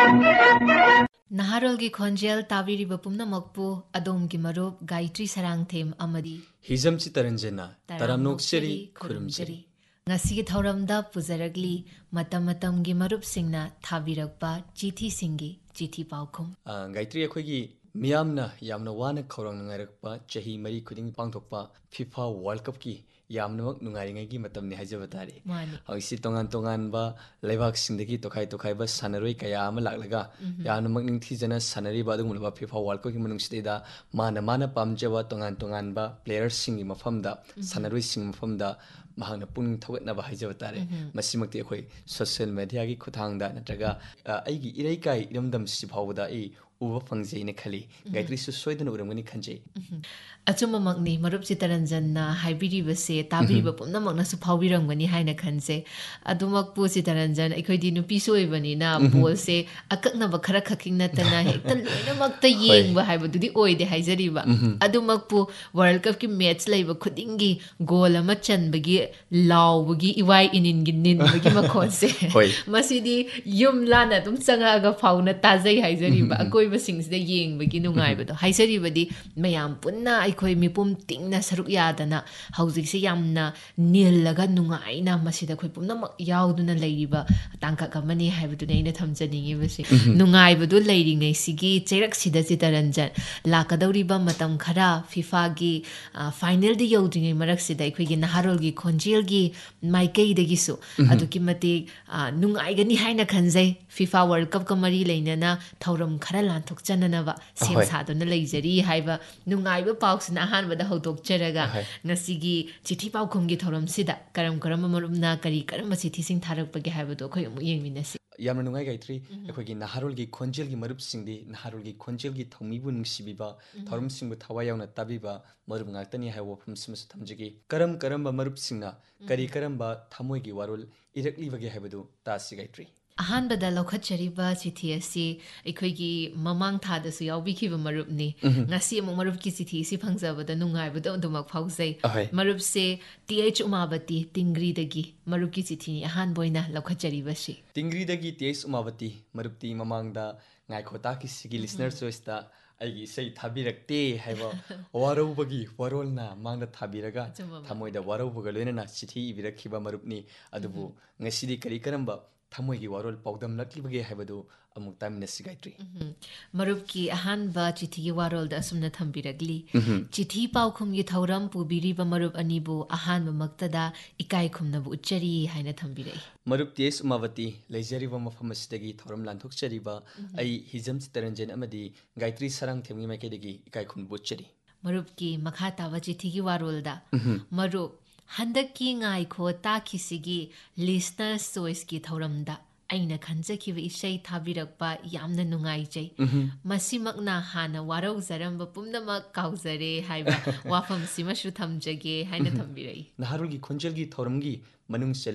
Naharolgi Khonjel Tabiriba Pumnamakpu Adomgi Marup Gayatri Sarangthem Amadi Hizam Chitaranjana Taramnok Seri Kurumjari Ngasi Thoramda Puzaragli Matamatamgi Marup Singna Tabirakpa Chithi Singi Chithi Paukum Gayatri Akogi Miyamna Yamna Wana Korang Narakpa Chahi Mari Kuding Pangtokpa FIFA World Cup ki Yamnak Nungaringi Matamni Hajavatari Hausi Tongan Tongan ba Levak Sindaki Tokai ba Sanari Kayama Laglaga Yanamak Nintizana Sanari Badumula FIFA World Cup Munusteda Mana Pamjava Tongan Tongan ba Players Singing Mafamda Sanari Sing Mafamda Mahana Pung Tawatnava Hajavatari Masimakti Hoi Social Media ki Kutanga Natraga Aigi Irekai Yumdam Sipawada E Uva Fangzi Nikali Gayatri Susoidan Uramani Kanji Achuma Magni Marup Chitaranjana Hybiri Vase Tabi Pumnamakna Supawirangani Haina Kanse Adumak Pusitaranjan Ekodi Nupiso Ivanina Bolse Akakna Bakara Kaking Natana Hector Makta Ying Bahibudi Oi de Haizariba Adumakpu World Cup ki match labor Kudingi Gola Machan Bagi Law Bagi Iwai Inin Bagi Makonse Masidi Yum Lana Tum Sangaga Fauna Tazai Haizariba Akoiba sings the Ying Bagi Nungai but Haizaribadi Mayam Punna Ikoi Mipum Tingna Saruk Yadana Housing Yamna Nilaga Nungaina Masida Quipuna Yauduna Ladybug Tanka Kamani have to name the Tamzani Nungai Badu Lady Nasigi Terak Sida Zitaranjan Lakadoriba Matam Kara Fifagi Final the Yoding Maraxida Quigin Harolgi Conjilgi Maike de Gisu Adukimati Nungaigani Haina Kanze FIFA World Cup Kamari Lanana Tauram Karalan took Jananava Sim Sadon Lazari Hiva Nungaiba Pauks and Ahan with the Hotok Cheraga Nasigi Chiti Paukumgi Toram Sida Karam Karamamurna Kari Karamasi Sing Tarak Pagahavado Koyam Yamanungai Gayatri Equigi Naharolgi Conjilgi Marup Singdi Naharolgi Conjilgi Tomibun Sibiba Torum Sing with Hawaiian Tabiba Marum Natani Hawa from Simus Tamjigi Karam Karamba Marup Singna Kari Karamba Tamoigi Warul Irakli Vagahabadu Tasi Gayatri Ahanbada Lokachariba CTSC Equigi Mamang Tadas Yawiki Marupni Nasi Marupki City Sipangza the Nungai with Ondomak Pause Marup say TH Umabati Tingri dagi Maruki City Ahanboina Lokachariba she Tingri dagi TH Umabati Marupti Mamangda Naikotaki Sigi listeners Soista I say Tabirakte have a Warobagi Warolna Manga Tabiraga Tamoida Warobogalena City Virakiba Marupni Adubu Nasidi Karikaramba Tamoigi Warol Pogdam Lakibage Havado among time Nesigatri. Marupki Ahanba Chiti Warol the Asumna Tambiragli Chiti Paukum Yitauram Pubiriba Marup Anibu Ahanba Maktada Ikaikum Nabu Cheri Haina Tambire. Marup Ties Umavati, Lazeriva Mafamastegi, Toram Lantok Cheriba, I Hizam Taranjan Amadi, Gayatri Sarang Temi Makadegi, Ikaikum Butcheri. Marupki Makata Vachiti Warolda Marup Handaki ngai ko takisigi listeners choice ki thoramda aina khanjakiba isai thabirakpa yamna nungai jai masimakna hana warau zaramba pumnamak kauzare haiba wafam simashu thamjage haina thambirai Naharolgi Conjilgi Thoramgi Manung